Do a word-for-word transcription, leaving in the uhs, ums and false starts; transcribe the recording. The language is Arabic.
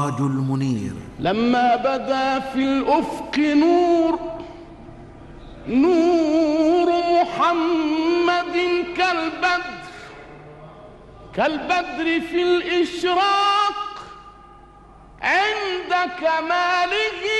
السراج المنير. لما بدا في الأفق نور نور محمد كالبدر كالبدر في الإشراق عند كماله